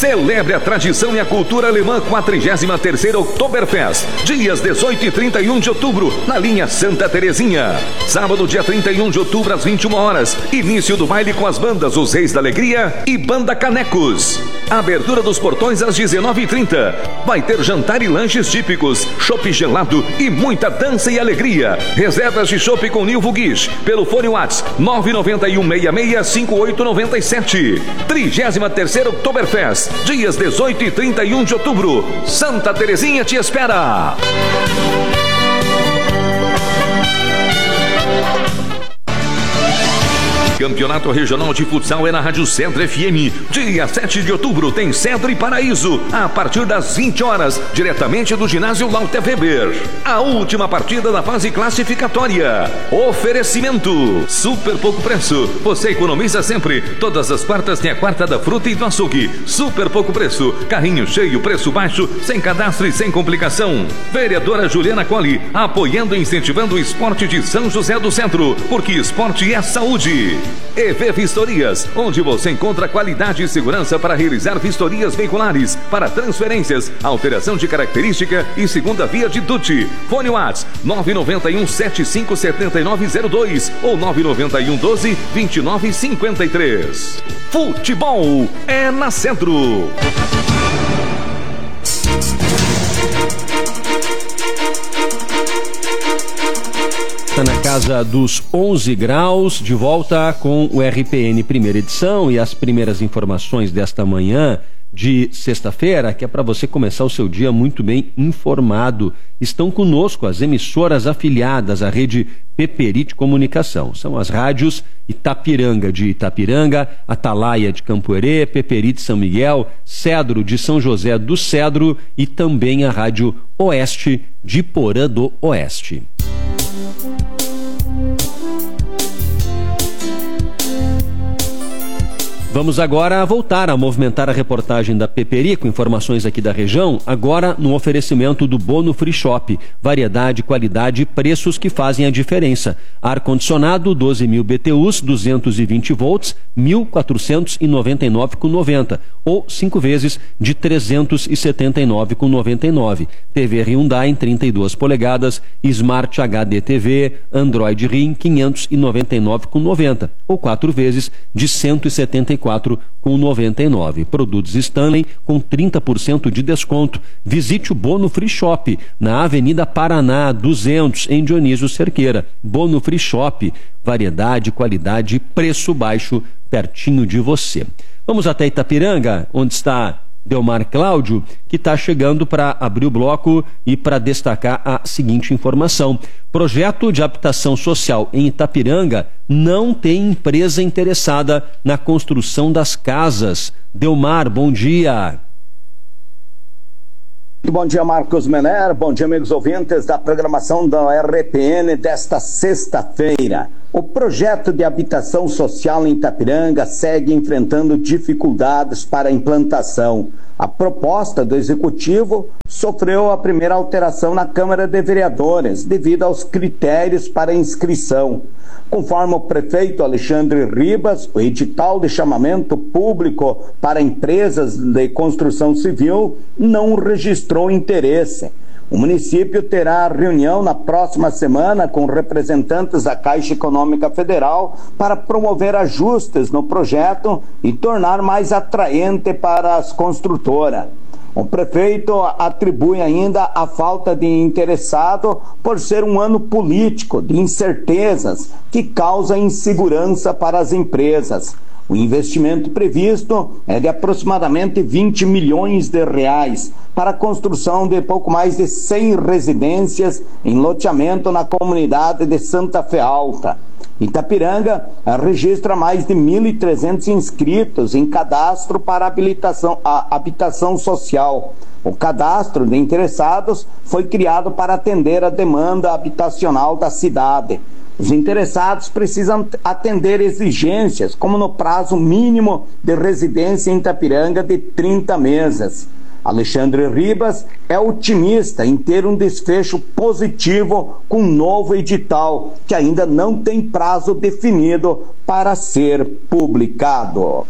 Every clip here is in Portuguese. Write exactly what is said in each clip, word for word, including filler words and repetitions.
Celebre a tradição e a cultura alemã com a trigésima terceira Oktoberfest, dias dezoito e trinta e um de outubro, na linha Santa Terezinha. Sábado, dia trinta e um de outubro, às vinte e uma horas, início do baile com as bandas Os Reis da Alegria e Banda Canecos. Abertura dos portões às dezenove e trinta. Vai ter jantar e lanches típicos, chopp gelado e muita dança e alegria. Reservas de chopp com Nilvo Guiz, pelo fone WhatsApp nove nove um seis seis cinco oito nove sete. trigésima terceira Oktoberfest, dias dezoito e trinta e um de outubro. Santa Terezinha te espera! Campeonato Regional de Futsal é na Rádio Cedro F M. Dia sete de outubro tem Cedro e Paraíso, a partir das vinte horas, diretamente do ginásio Lauter Weber. A última partida da fase classificatória. Oferecimento: super pouco preço. Você economiza sempre. Todas as quartas tem a quarta da fruta e do açougue. Super pouco preço. Carrinho cheio, preço baixo, sem cadastro e sem complicação. Vereadora Juliana Colli, apoiando e incentivando o esporte de São José do Centro, porque esporte é saúde. E V Vistorias, onde você encontra qualidade e segurança para realizar vistorias veiculares, para transferências, alteração de característica e segunda via de D U T. Fone WhatsApp nove nove um sete cinco sete nove zero dois ou nove nove um doze vinte e nove cinquenta e três. Futebol é na Centro. Está na casa dos onze graus, de volta com o R P N primeira edição e as primeiras informações desta manhã de sexta-feira, que é para você começar o seu dia muito bem informado. Estão conosco as emissoras afiliadas à rede Peperite Comunicação. São as rádios Itapiranga de Itapiranga, Atalaia de Campo Herê, Peperite São Miguel, Cedro de São José do Cedro e também a Rádio Oeste de Porã do Oeste. Vamos agora voltar a movimentar a reportagem da Peperi com informações aqui da região, agora no oferecimento do Bono Free Shop. Variedade, qualidade e preços que fazem a diferença. Ar-condicionado doze mil B T Us, duzentos e vinte volts, mil quatrocentos e noventa e nove reais e noventa centavos ou cinco vezes de trezentos e setenta e nove reais e noventa e nove centavos. T V Hyundai em trinta e duas polegadas, Smart H D T V, Android Rim quinhentos e noventa e nove reais e noventa centavos ou quatro vezes de cento e setenta e quatro reais e noventa e nove centavos. Produtos Stanley com trinta por cento de desconto. Visite o Bono Free Shop na Avenida Paraná duzentos em Dionísio Cerqueira. Bono Free Shop, variedade, qualidade e preço baixo pertinho de você. Vamos até Itapiranga, onde está Delmar Cláudio, que está chegando para abrir o bloco e para destacar a seguinte informação. Projeto de habitação social em Itapiranga não tem empresa interessada na construção das casas. Delmar, bom dia. Bom dia, Marcos Mener. Bom dia, amigos ouvintes da programação da R P N desta sexta-feira. O projeto de habitação social em Itapiranga segue enfrentando dificuldades para a implantação. A proposta do Executivo sofreu a primeira alteração na Câmara de Vereadores, devido aos critérios para inscrição. Conforme o prefeito Alexandre Ribas, o edital de chamamento público para empresas de construção civil não registrou interesse. O município terá reunião na próxima semana com representantes da Caixa Econômica Federal para promover ajustes no projeto e tornar mais atraente para as construtoras. O prefeito atribui ainda a falta de interessado por ser um ano político de incertezas que causa insegurança para as empresas. O investimento previsto é de aproximadamente vinte milhões de reais para a construção de pouco mais de cem residências em loteamento na comunidade de Santa Fé Alta. Itapiranga registra mais de mil e trezentos inscritos em cadastro para habilitação, a habitação social. O cadastro de interessados foi criado para atender a demanda habitacional da cidade. Os interessados precisam atender exigências, como no prazo mínimo de residência em Itapiranga de trinta meses. Alexandre Ribas é otimista em ter um desfecho positivo com um novo edital, que ainda não tem prazo definido para ser publicado.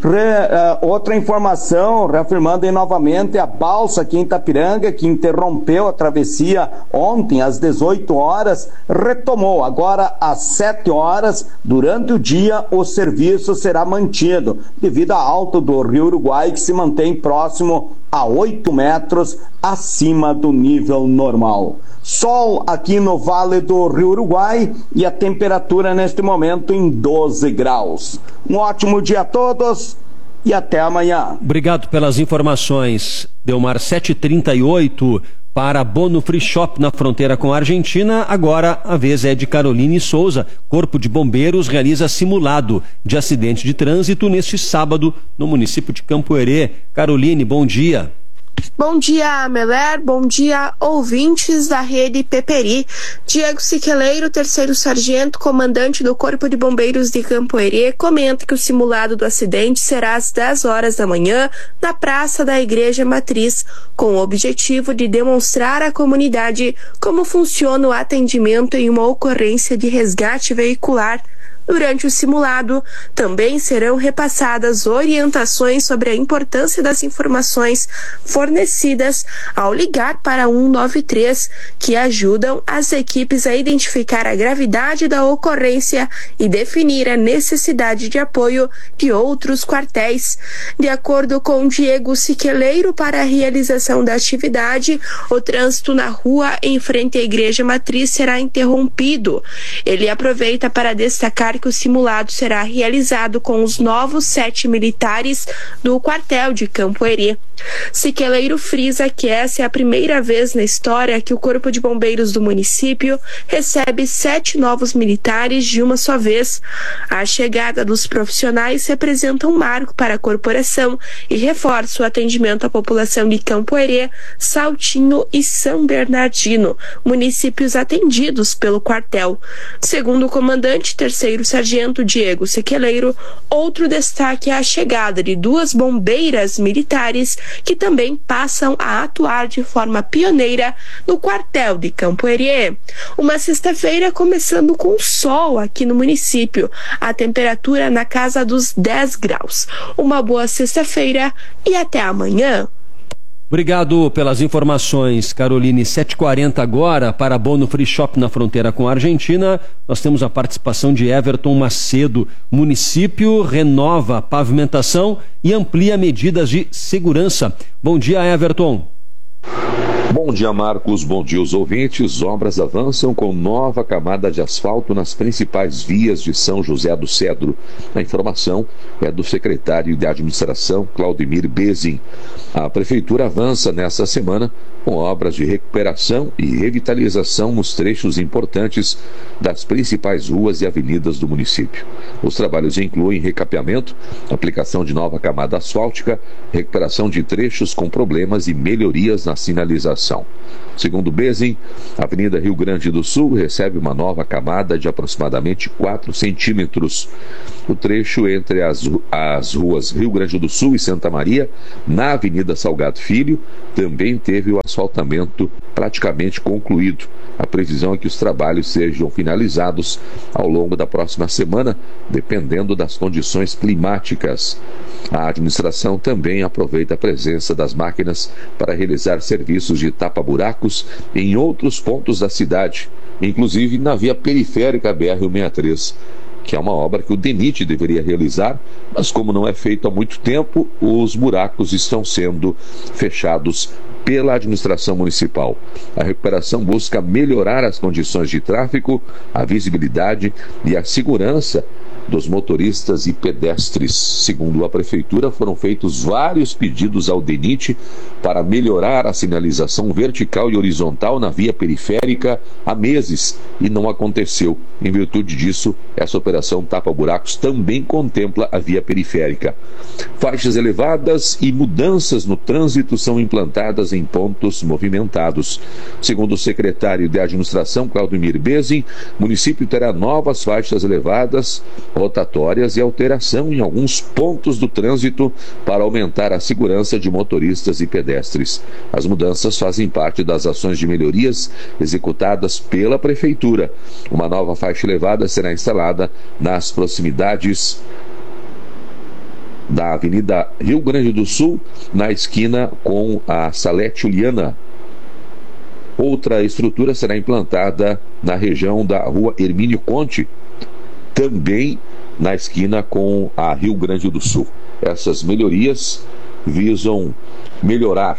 Re, uh, outra informação, reafirmando aí novamente a balsa aqui em Itapiranga, que interrompeu a travessia ontem às dezoito horas, retomou. Agora às sete horas, durante o dia, o serviço será mantido, devido à alta do Rio Uruguai, que se mantém próximo a oito metros acima do nível normal. Sol aqui no Vale do Rio Uruguai e a temperatura neste momento em doze graus. Um ótimo dia a todos e até amanhã. Obrigado pelas informações. Delmar, sete e trinta e oito para Bono Free Shop na fronteira com a Argentina. Agora a vez é de Caroline Souza. Corpo de Bombeiros realiza simulado de acidente de trânsito neste sábado no município de Campo Herê. Caroline, bom dia. Bom dia, Meler. Bom dia, ouvintes da Rede Peperi. Diego Siqueleiro, terceiro sargento, comandante do Corpo de Bombeiros de Campo Herê, comenta que o simulado do acidente será às dez horas da manhã na Praça da Igreja Matriz, com o objetivo de demonstrar à comunidade como funciona o atendimento em uma ocorrência de resgate veicular. Durante o simulado, também serão repassadas orientações sobre a importância das informações fornecidas ao ligar para cento e noventa e três, que ajudam as equipes a identificar a gravidade da ocorrência e definir a necessidade de apoio de outros quartéis. De acordo com Diego Siqueleiro, para a realização da atividade, o trânsito na rua em frente à Igreja Matriz será interrompido. Ele aproveita para destacar que o simulado será realizado com os novos sete militares do quartel de Campo Herê. Siqueleiro frisa que essa é a primeira vez na história que o Corpo de Bombeiros do município recebe sete novos militares de uma só vez. A chegada dos profissionais representa um marco para a corporação e reforça o atendimento à população de Campo Herê, Saltinho e São Bernardino, municípios atendidos pelo quartel. Segundo o comandante terceiro sargento Diego Siqueleiro, outro destaque é a chegada de duas bombeiras militares que também passam a atuar de forma pioneira no quartel de Campo Herê. Uma sexta-feira começando com sol aqui no município, a temperatura na casa dos dez graus. Uma boa sexta-feira e até amanhã. Obrigado pelas informações, Caroline. sete e quarenta agora para Bono Free Shop na fronteira com a Argentina. Nós temos a participação de Everton Macedo. Município renova a pavimentação e amplia medidas de segurança. Bom dia, Everton. Bom dia, Marcos. Bom dia, os ouvintes. Obras avançam com nova camada de asfalto nas principais vias de São José do Cedro. A informação é do secretário de Administração, Claudemir Bezin. A Prefeitura avança nesta semana com obras de recuperação e revitalização nos trechos importantes das principais ruas e avenidas do município. Os trabalhos incluem recapeamento, aplicação de nova camada asfáltica, recuperação de trechos com problemas e melhorias na sinalização. Segundo Bezin, a Avenida Rio Grande do Sul recebe uma nova camada de aproximadamente quatro centímetros. O trecho entre as, as ruas Rio Grande do Sul e Santa Maria, na Avenida Salgado Filho, também teve o asfaltamento praticamente concluído. A previsão é que os trabalhos sejam finalizados ao longo da próxima semana, dependendo das condições climáticas. A administração também aproveita a presença das máquinas para realizar serviços de tapa-buracos em outros pontos da cidade, inclusive na via periférica B R cento e sessenta e três, que é uma obra que o DENIT deveria realizar, mas como não é feito há muito tempo, os buracos estão sendo fechados pela administração municipal. A recuperação busca melhorar as condições de tráfego, a visibilidade e a segurança dos motoristas e pedestres. Segundo a Prefeitura, foram feitos vários pedidos ao DENIT para melhorar a sinalização vertical e horizontal na via periférica há meses e não aconteceu. Em virtude disso, essa operação tapa-buracos também contempla a via periférica. Faixas elevadas e mudanças no trânsito são implantadas em pontos movimentados. Segundo o secretário de Administração, Claudemir Bezin, o município terá novas faixas elevadas, rotatórias e alteração em alguns pontos do trânsito para aumentar a segurança de motoristas e pedestres. As mudanças fazem parte das ações de melhorias executadas pela Prefeitura. Uma nova faixa elevada será instalada nas proximidades da Avenida Rio Grande do Sul, na esquina com a Salete Juliana. Outra estrutura será implantada na região da Rua Hermínio Conte, também na esquina com a Rio Grande do Sul. Essas melhorias visam melhorar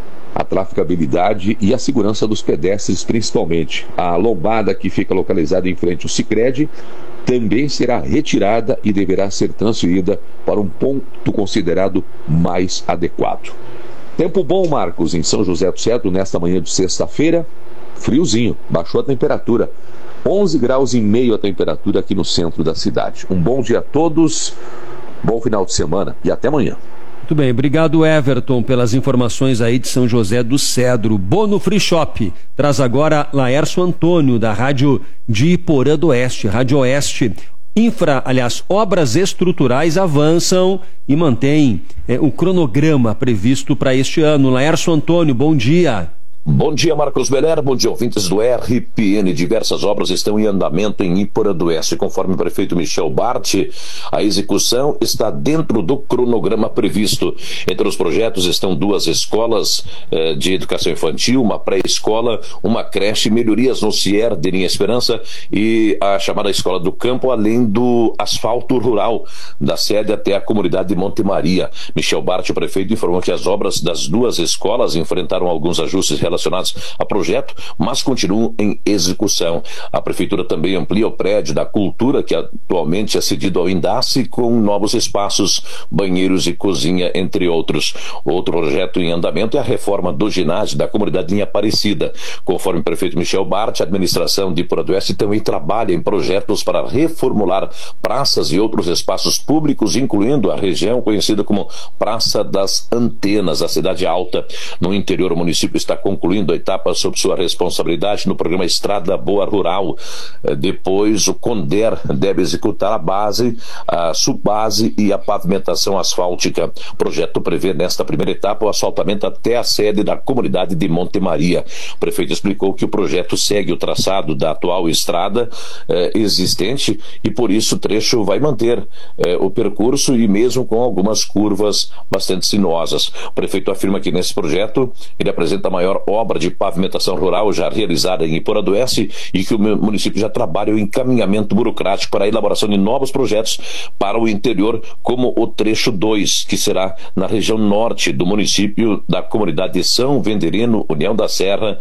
a traficabilidade e a segurança dos pedestres, principalmente. A lombada, que fica localizada em frente ao Sicredi, também será retirada e deverá ser transferida para um ponto considerado mais adequado. Tempo bom, Marcos, em São José do Cedro, nesta manhã de sexta-feira. Friozinho, baixou a temperatura. onze graus e meio a temperatura aqui no centro da cidade. Um bom dia a todos, bom final de semana e até amanhã. Muito bem, obrigado, Everton, pelas informações aí de São José do Cedro. Bono Free Shop traz agora Laércio Antônio, da Rádio de Iporã do Oeste, Rádio Oeste. Infra, aliás, obras estruturais avançam e mantêm é, o cronograma previsto para este ano. Laércio Antônio, bom dia. Bom dia, Marcos Beller, bom dia, ouvintes do R P N. Diversas obras estão em andamento em Iporã do Oeste. Conforme o prefeito Michel Bart, a execução está dentro do cronograma previsto. Entre os projetos estão duas escolas eh, de educação infantil, uma pré-escola, uma creche, melhorias no Cier de Linha Esperança e a chamada Escola do Campo, além do asfalto rural da sede até a comunidade de Monte Maria. Michel Bart, o prefeito, informou que as obras das duas escolas enfrentaram alguns ajustes relacionados a projeto, mas continuam em execução. A prefeitura também amplia o prédio da Cultura, que atualmente é cedido ao Indace, com novos espaços, banheiros e cozinha, entre outros. Outro projeto em andamento é a reforma do ginásio da comunidade Linha Aparecida. Conforme o prefeito Michel Bart, a administração de Iporã do Oeste também trabalha em projetos para reformular praças e outros espaços públicos, incluindo a região conhecida como Praça das Antenas, a Cidade Alta. No interior, o município está concluindo a etapa sob sua responsabilidade no programa Estrada Boa Rural. Depois, o CONDER deve executar a base, a subbase e a pavimentação asfáltica. O projeto prevê, nesta primeira etapa, o asfaltamento até a sede da comunidade de Monte Maria. O prefeito explicou que o projeto segue o traçado da atual estrada eh, existente e, por isso, o trecho vai manter eh, o percurso e mesmo com algumas curvas bastante sinuosas. O prefeito afirma que, nesse projeto, ele apresenta a maior obra de pavimentação rural já realizada em Iporã do Oeste e que o município já trabalha o encaminhamento burocrático para a elaboração de novos projetos para o interior, como o trecho dois, que será na região norte do município da comunidade de São Venderino, União da Serra,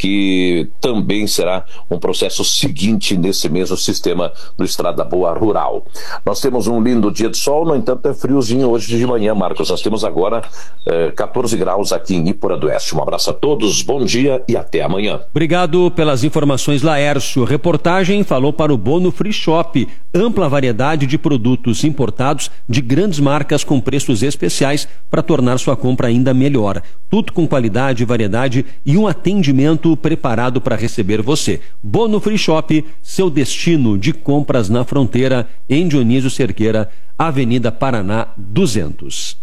que também será um processo seguinte nesse mesmo sistema do Estrada Boa Rural. Nós temos um lindo dia de sol, no entanto é friozinho hoje de manhã, Marcos. Nós temos agora eh, catorze graus aqui em Iporã do Oeste. Um abraço a todos. Bom dia e até amanhã. Obrigado pelas informações, Laércio. Reportagem falou para o Bono Free Shop. Ampla variedade de produtos importados de grandes marcas com preços especiais para tornar sua compra ainda melhor. Tudo com qualidade, variedade e um atendimento preparado para receber você. Bono Free Shop, seu destino de compras na fronteira, em Dionísio Cerqueira, Avenida Paraná duzentos.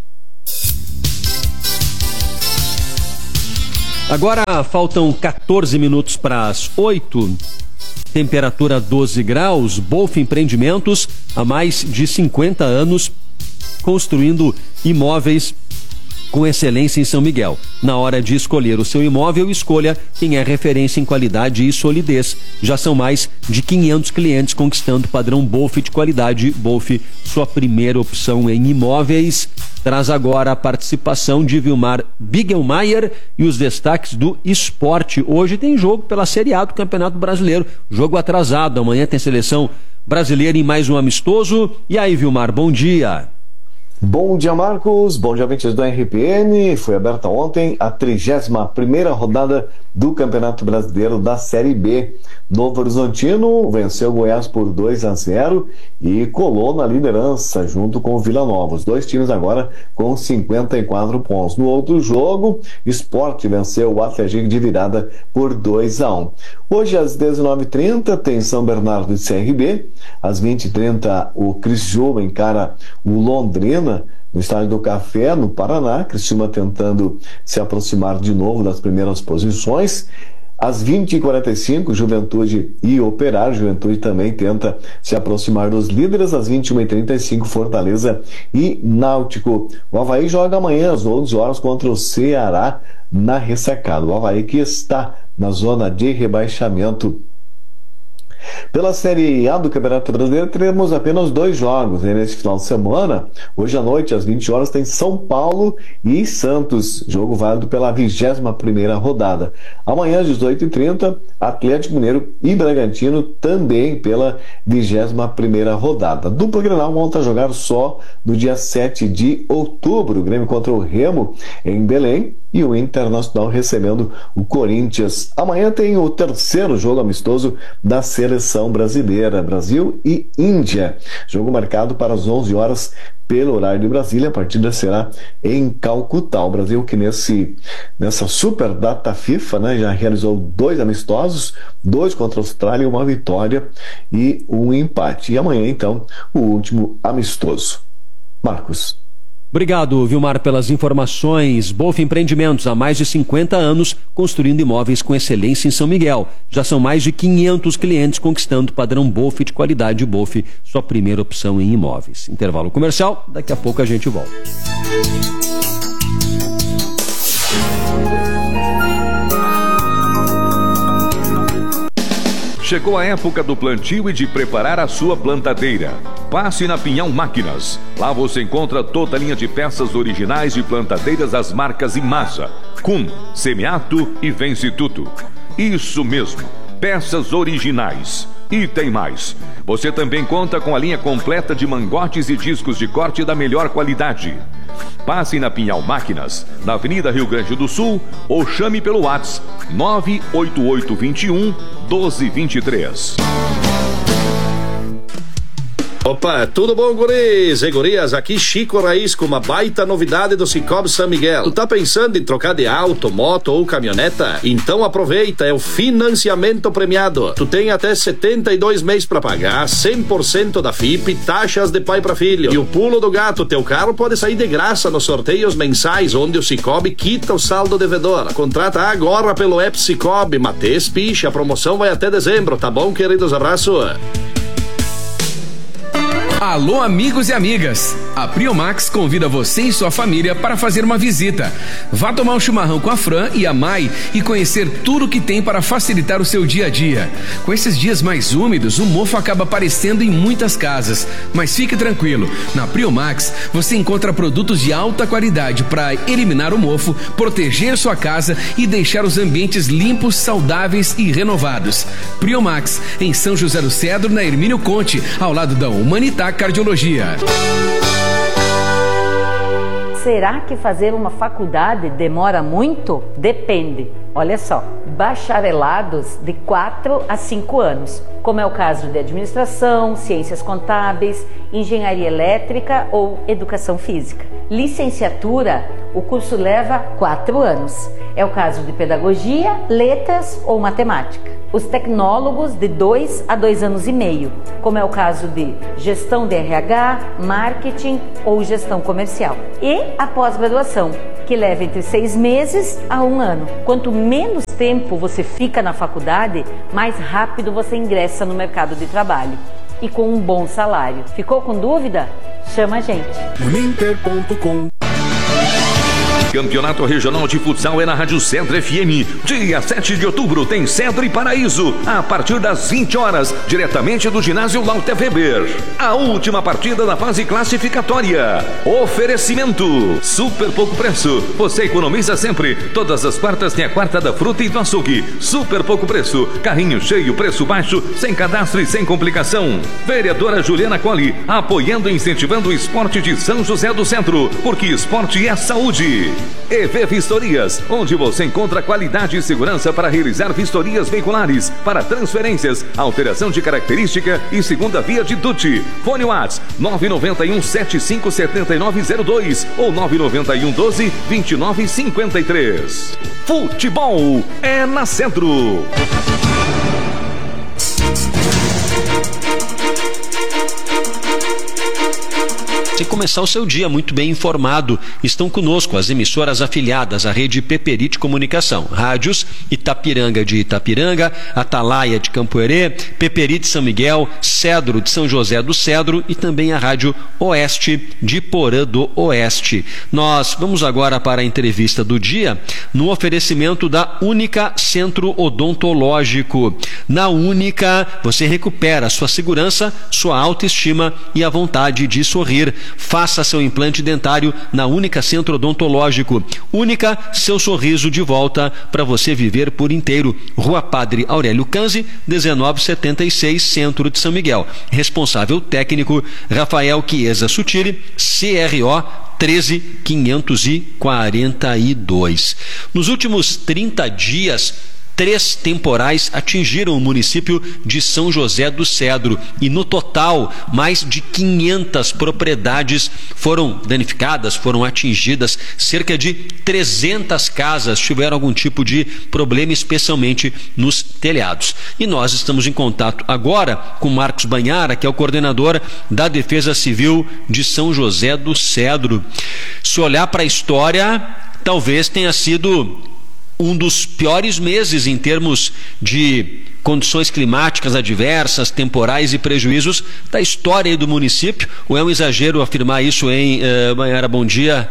Agora faltam catorze minutos para as oito, temperatura doze graus. Bolf Empreendimentos, há mais de cinquenta anos, construindo imóveis com excelência em São Miguel. Na hora de escolher o seu imóvel, escolha quem é referência em qualidade e solidez. Já são mais de quinhentos clientes conquistando o padrão Bolf de qualidade. Bolf, sua primeira opção em imóveis. Traz agora a participação de Vilmar Bigelmaier e os destaques do esporte. Hoje tem jogo pela Série A do Campeonato Brasileiro. Jogo atrasado. Amanhã tem seleção brasileira em mais um amistoso. E aí, Vilmar, bom dia. Bom dia, Marcos. Bom dia, ouvintes do R P N. Foi aberta ontem a trigésima primeira rodada do Campeonato Brasileiro da Série B. Novo Horizontino venceu o Goiás por dois a zero e colou na liderança junto com o Vila Nova. Os dois times agora com cinquenta e quatro pontos. No outro jogo, Sport venceu o Atlético de virada por dois a um. Hoje às dezenove e trinta tem São Bernardo e C R B. Às vinte e trinta o Criciúma encara o Londrina no Estádio do Café, no Paraná. Criciúma tentando se aproximar de novo das primeiras posições. Às vinte e quarenta e cinco, Juventude e Operário. Juventude também tenta se aproximar dos líderes. Às vinte e uma e trinta e cinco, Fortaleza e Náutico. O Avaí joga amanhã às onze horas contra o Ceará na Ressacada. O Avaí que está na zona de rebaixamento. Pela Série A do Campeonato Brasileiro, teremos apenas dois jogos, né, nesse final de semana. Hoje à noite, às vinte horas, tem São Paulo e Santos, jogo válido pela vigésima primeira rodada. Amanhã, às dezoito e trinta, Atlético Mineiro e Bragantino, também pela vigésima primeira rodada. Dupla Grenal volta a jogar só no dia sete de outubro. O Grêmio contra o Remo em Belém e o Internacional recebendo o Corinthians. Amanhã tem o terceiro jogo amistoso da seleção brasileira, Brasil e Índia. Jogo marcado para as onze horas pelo horário de Brasília. A partida será em Calcutá. O Brasil que nesse, nessa super data FIFA, né, já realizou dois amistosos, dois contra a Austrália, uma vitória e um empate. E amanhã, então, o último amistoso. Marcos. Obrigado, Vilmar, pelas informações. Bofe Empreendimentos, há mais de cinquenta anos, construindo imóveis com excelência em São Miguel. Já são mais de quinhentos clientes conquistando o padrão Bofe de qualidade. Bofe, sua primeira opção em imóveis. Intervalo comercial, daqui a pouco a gente volta. Chegou a época do plantio e de preparar a sua plantadeira. Passe na Pinhão Máquinas. Lá você encontra toda a linha de peças originais de plantadeiras das marcas Imasa, Kuhn, Semiato e Vence Tudo. Isso mesmo, peças originais. E tem mais. Você também conta com a linha completa de mangotes e discos de corte da melhor qualidade. Passe na Pinhal Máquinas, na Avenida Rio Grande do Sul, ou chame pelo WhatsApp nove oito oito dois um, um dois dois três. Opa, tudo bom, guris e gurias? Aqui Chico Raiz com uma baita novidade do Cicobi São Miguel. Tu tá pensando em trocar de auto, moto ou caminhoneta? Então aproveita, é o financiamento premiado. Tu tem até setenta e dois meses pra pagar, cem por cento da F I P, taxas de pai pra filho. E o pulo do gato, teu carro pode sair de graça nos sorteios mensais, onde o Cicobi quita o saldo devedor. Contrata agora pelo app Cicobi, Matês Picha, a promoção vai até dezembro, tá bom, queridos? Abraço. Alô, amigos e amigas! A Priomax convida você e sua família para fazer uma visita. Vá tomar um chimarrão com a Fran e a Mai e conhecer tudo que tem para facilitar o seu dia a dia. Com esses dias mais úmidos, o mofo acaba aparecendo em muitas casas. Mas fique tranquilo, na Priomax você encontra produtos de alta qualidade para eliminar o mofo, proteger sua casa e deixar os ambientes limpos, saudáveis e renovados. Priomax, em São José do Cedro, na Hermínio Conte, ao lado da Humanitac Cardiologia. Será que fazer uma faculdade demora muito? Depende. Olha só, bacharelados de quatro a cinco anos, como é o caso de administração, ciências contábeis, engenharia elétrica ou educação física. Licenciatura, o curso leva quatro anos. É o caso de pedagogia, letras ou matemática. Os tecnólogos de dois a dois anos e meio, como é o caso de gestão de R H, marketing ou gestão comercial. E a pós-graduação, que leva entre seis meses a um ano. Quanto menos tempo você fica na faculdade, mais rápido você ingressa no mercado de trabalho. E com um bom salário. Ficou com dúvida? Chama a gente. Uninter ponto com. Campeonato Regional de Futsal é na Rádio Centro F M. Dia sete de outubro tem Centro e Paraíso, a partir das vinte horas, diretamente do ginásio Lauter Weber. A última partida da fase classificatória. Oferecimento: super pouco preço. Você economiza sempre. Todas as quartas tem a quarta da fruta e do açougue. Super pouco preço. Carrinho cheio, preço baixo, sem cadastro e sem complicação. Vereadora Juliana Colli, apoiando e incentivando o esporte de São José do Centro, porque esporte é saúde. E V Vistorias, onde você encontra qualidade e segurança para realizar vistorias veiculares, para transferências, alteração de característica e segunda via de D U T. Fone WhatsApp nove nove um sete cinco sete nove zero dois ou nove nove um doze vinte e nove cinquenta e três. Futebol é na Centro. Você começar o seu dia muito bem informado. Estão conosco as emissoras afiliadas à rede Peperi de Comunicação. Rádios Itapiranga de Itapiranga, Atalaia de Campoerê, Peperi de São Miguel, Cedro de São José do Cedro e também a Rádio Oeste de Porã do Oeste. Nós vamos agora para a entrevista do dia no oferecimento da Única Centro Odontológico. Na Única, você recupera sua segurança, sua autoestima e a vontade de sorrir. Faça seu implante dentário na Única Centro Odontológico. Única, seu sorriso de volta para você viver por inteiro. Rua Padre Aurélio Canzi, dezenove setenta e seis, Centro de São Miguel. Responsável técnico, Rafael Chiesa Sutiri, C R O treze mil quinhentos e quarenta e dois. Nos últimos trinta dias, três temporais atingiram o município de São José do Cedro e, no total, mais de quinhentas propriedades foram danificadas, foram atingidas. Cerca de trezentas casas tiveram algum tipo de problema, especialmente nos telhados. E nós estamos em contato agora com Marcos Banhara, que é o coordenador da Defesa Civil de São José do Cedro. Se olhar para a história, talvez tenha sido um dos piores meses em termos de condições climáticas adversas, temporais e prejuízos da história do município. Ou é um exagero afirmar isso, hein, uh, Banhara? Bom dia.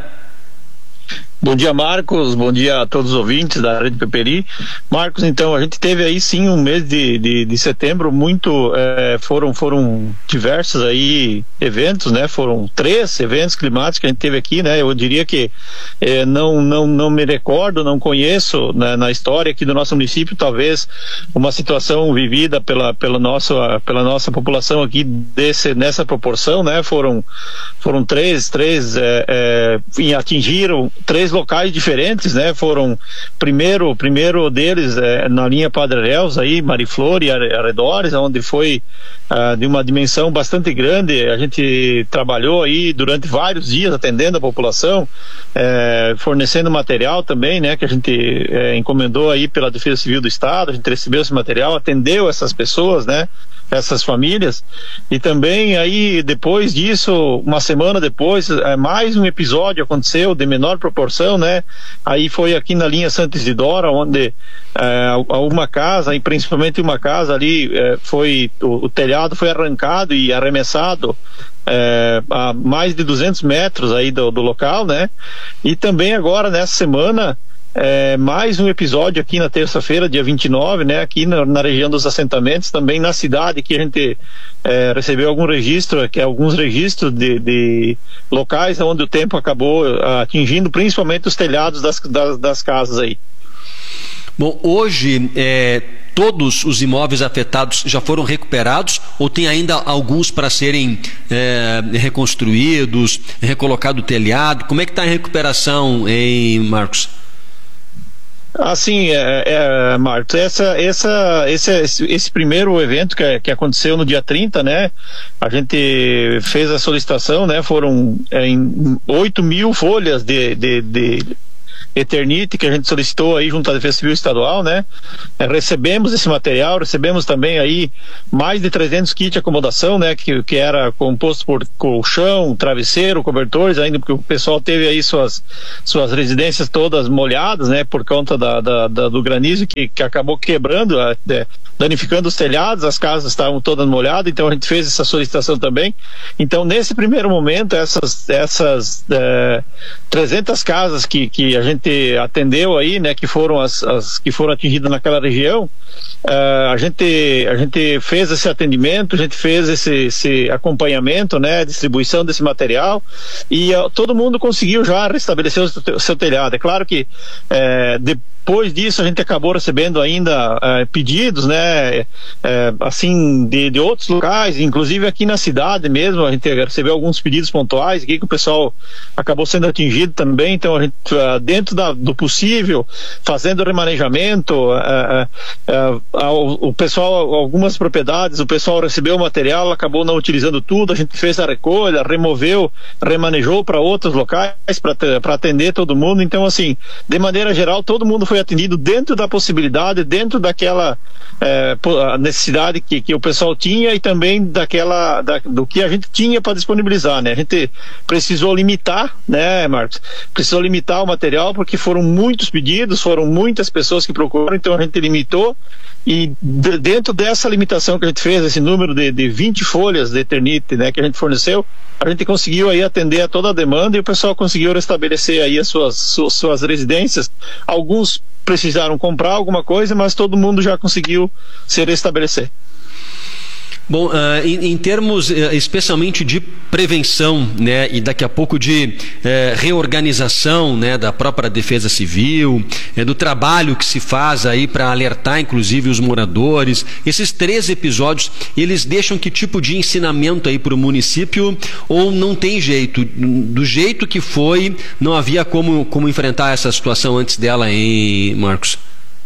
Bom dia, Marcos, bom dia a todos os ouvintes da Rede Peperi. Marcos, então, a gente teve aí sim um mês de, de, de setembro muito, é, foram, foram diversos aí eventos, né, foram três eventos climáticos que a gente teve aqui, né, eu diria que é, não, não, não me recordo, não conheço, né, na história aqui do nosso município, talvez uma situação vivida pela, pela, nossa, pela nossa população aqui desse, nessa proporção, né, foram, foram três, três, é, é, atingiram três locais diferentes, né? Foram primeiro, primeiro deles é, na linha Padre Réus, aí Mariflor e arredores, onde foi uh, de uma dimensão bastante grande. A gente trabalhou aí durante vários dias atendendo a população, é, fornecendo material também, né? Que a gente é, encomendou aí pela Defesa Civil do Estado. A gente recebeu esse material, atendeu essas pessoas, né? Essas famílias. E também aí depois disso, uma semana depois, é, mais um episódio aconteceu de menor proporção, né? Aí foi aqui na linha Santa Isidora, onde é, uma casa, e principalmente uma casa ali, é, foi o, o telhado foi arrancado e arremessado é, a mais de duzentos metros aí do, do local, né? E também agora nessa semana É, mais um episódio aqui na terça-feira, dia vinte e nove, né, aqui na, na região dos assentamentos, também na cidade, que a gente é, recebeu algum registro, que é alguns registros de, de locais onde o tempo acabou atingindo principalmente os telhados das, das, das casas aí. Bom, hoje é, todos os imóveis afetados já foram recuperados ou tem ainda alguns para serem é, reconstruídos, recolocado o telhado? Como é que está a recuperação, hein, Marcos? Assim, é, é, Marcos, essa, essa, esse, esse primeiro evento que, que aconteceu no dia trinta, né, a gente fez a solicitação, né, foram é, em oito mil folhas de, de, de Eternite que a gente solicitou aí junto à Defesa Civil Estadual, né? É, recebemos esse material, recebemos também aí mais de trezentos kits de acomodação, né? Que, que era composto por colchão, travesseiro, cobertores, ainda porque o pessoal teve aí suas, suas residências todas molhadas, né? Por conta da, da, da do granizo que, que acabou quebrando, a, de, danificando os telhados, as casas estavam todas molhadas, então a gente fez essa solicitação também. Então, nesse primeiro momento, essas, essas é, trezentas casas que, que a gente atendeu aí, né, que foram as, as que foram atingidas naquela região, uh, a gente a gente fez esse atendimento, a gente fez esse, esse acompanhamento, né, distribuição desse material e uh, todo mundo conseguiu já restabelecer o seu, seu telhado. É claro que uh, depois disso a gente acabou recebendo ainda uh, pedidos, né, uh, assim, de, de outros locais, inclusive aqui na cidade mesmo, a gente recebeu alguns pedidos pontuais aqui que o pessoal acabou sendo atingido também, então a gente, uh, dentro da, do possível, fazendo remanejamento, uh, uh, uh, o pessoal, algumas propriedades, o pessoal recebeu o material, acabou não utilizando tudo, a gente fez a recolha, removeu, remanejou para outros locais, para atender todo mundo. Então, assim, de maneira geral, todo mundo foi foi atendido dentro da possibilidade, dentro daquela é, necessidade que, que o pessoal tinha e também daquela, da, do que a gente tinha para disponibilizar, né? A gente precisou limitar, né, Marcos? Precisou limitar o material porque foram muitos pedidos, foram muitas pessoas que procuraram, então a gente limitou e de, dentro dessa limitação que a gente fez, esse número de, de vinte folhas de Eternit, né, que a gente forneceu, a gente conseguiu aí atender a toda a demanda e o pessoal conseguiu restabelecer aí as suas, suas, suas residências. Alguns precisaram comprar alguma coisa, mas todo mundo já conseguiu se restabelecer. Bom, uh, em, em termos uh, especialmente de prevenção, né, e daqui a pouco de uh, reorganização, né, da própria Defesa Civil, uh, do trabalho que se faz aí para alertar inclusive os moradores, esses três episódios, eles deixam que tipo de ensinamento aí para o município ou não tem jeito? Do jeito que foi, não havia como, como enfrentar essa situação antes dela, hein, Marcos?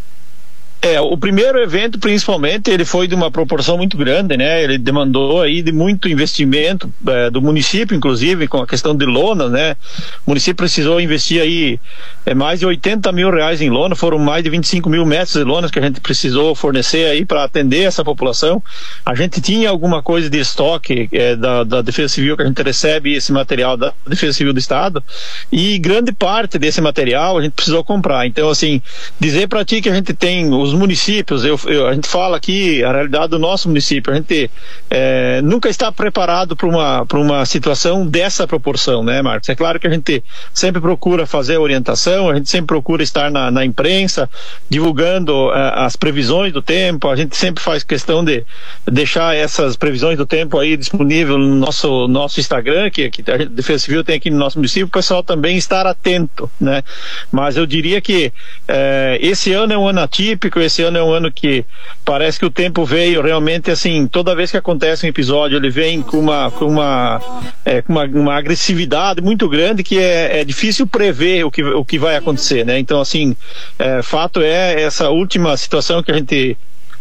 É, o primeiro evento, principalmente, ele foi de uma proporção muito grande, né? Ele demandou aí de muito investimento é, do município, inclusive, com a questão de lona, né? O município precisou investir aí é, mais de oitenta mil reais em lona, foram mais de vinte e cinco mil metros de lonas que a gente precisou fornecer aí para atender essa população. A gente tinha alguma coisa de estoque é, da, da Defesa Civil, que a gente recebe esse material da Defesa Civil do Estado, e grande parte desse material a gente precisou comprar. Então, assim, dizer para ti que a gente tem os municípios, eu, eu, a gente fala aqui a realidade do nosso município, a gente é, nunca está preparado para uma, para uma situação dessa proporção, né, Marcos? É claro que a gente sempre procura fazer a orientação, a gente sempre procura estar na, na imprensa, divulgando uh, as previsões do tempo, a gente sempre faz questão de deixar essas previsões do tempo aí disponível no nosso, nosso Instagram, que, que a Defesa Civil tem aqui no nosso município, o pessoal também estar atento, né? Mas eu diria que uh, esse ano é um ano atípico, esse ano é um ano que parece que o tempo veio realmente assim, toda vez que acontece um episódio ele vem com uma com uma, é, com uma, uma agressividade muito grande que é, é difícil prever o que, o que vai acontecer, né? Então assim, é, fato é essa última situação que a gente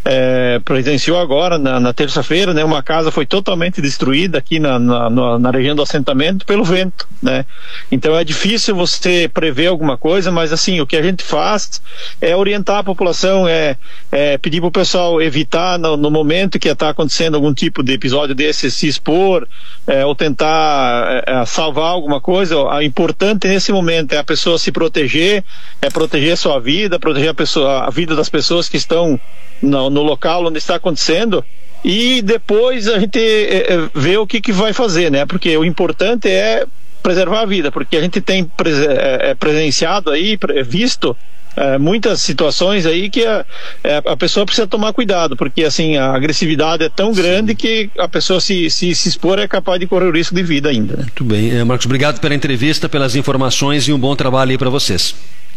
É, presenciou agora na, na terça-feira, né? Uma casa foi totalmente destruída aqui na, na, na região do assentamento pelo vento, né? Então é difícil você prever alguma coisa, mas assim, o que a gente faz é orientar a população, é, é pedir para o pessoal evitar no, no momento que está acontecendo algum tipo de episódio desse, se expor, é, ou tentar é, salvar alguma coisa. O importante nesse momento é a pessoa se proteger, é proteger a sua vida, proteger a, pessoa, a vida das pessoas que estão no, no local onde está acontecendo, e depois a gente é, vê o que, que vai fazer, né? Porque o importante é preservar a vida, porque a gente tem pres, é, presenciado aí, visto é, muitas situações aí que a, a pessoa precisa tomar cuidado, porque assim, a agressividade é tão grande que a pessoa se, se, se expor é capaz de correr o risco de vida ainda, né? Muito bem, é, Marcos, obrigado pela entrevista, pelas informações e um bom trabalho aí para vocês.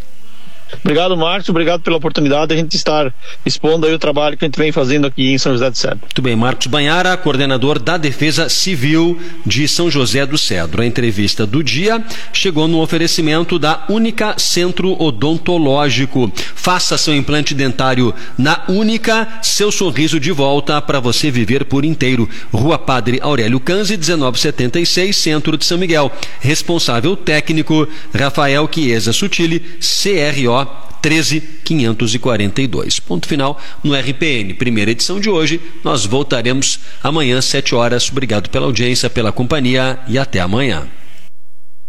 Obrigado, Marcos, obrigado pela oportunidade de a gente estar expondo aí o trabalho que a gente vem fazendo aqui em São José do Cedro. Muito bem, Marcos Banhara, coordenador da Defesa Civil de São José do Cedro. A entrevista do dia chegou no oferecimento da Única Centro Odontológico. Faça seu implante dentário na Única, seu sorriso de volta para você viver por inteiro. Rua Padre Aurélio Canzi, dezenove setenta e seis, Centro de São Miguel. Responsável técnico, Rafael Chiesa Sutili, C R O treze mil quinhentos e quarenta e dois. Ponto final no R P N. Primeira edição de hoje. Nós voltaremos amanhã, sete horas. Obrigado pela audiência, pela companhia e até amanhã.